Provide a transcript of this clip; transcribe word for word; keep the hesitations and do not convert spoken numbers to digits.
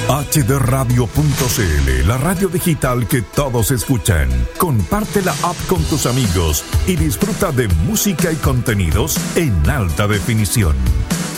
H D radio punto c l, la radio digital que todos escuchan. Comparte la app con tus amigos y disfruta de música y contenidos en alta definición.